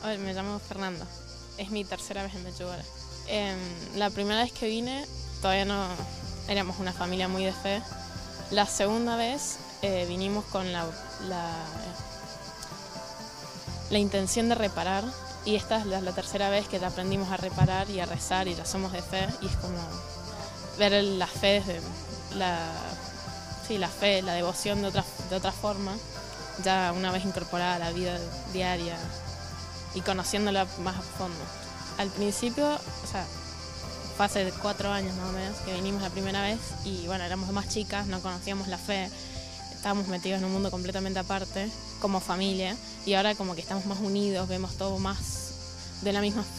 Hola, me llamo Fernanda. Es mi tercera vez en Medjugorje. La primera vez que vine todavía no éramos una familia muy de fe. La segunda vez vinimos con la intención de reparar, y esta es la tercera vez que ya aprendimos a reparar y a rezar y ya somos de fe, y es como ver la fe desde la fe, la devoción de otra forma, ya una vez incorporada a la vida diaria y conociéndola más a fondo. Al principio, fue hace 4 años más o menos que vinimos la primera vez y bueno, éramos más chicas, no conocíamos la fe, estábamos metidos en un mundo completamente aparte, como familia, y ahora como que estamos más unidos, vemos todo más de la misma